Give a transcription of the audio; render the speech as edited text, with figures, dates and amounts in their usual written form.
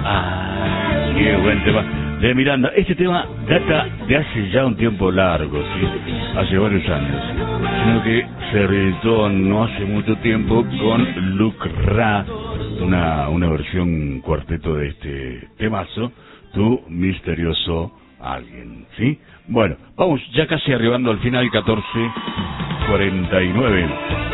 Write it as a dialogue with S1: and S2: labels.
S1: Ah, qué buen tema de Miranda. Este tema data de hace ya un tiempo largo, ¿sí? Hace varios años. Sino que se reeditó no hace mucho tiempo con Luke Ra, una versión cuarteto de este temazo, Tu misterioso alguien, ¿sí? Bueno, vamos ya casi arribando al final, 14:49.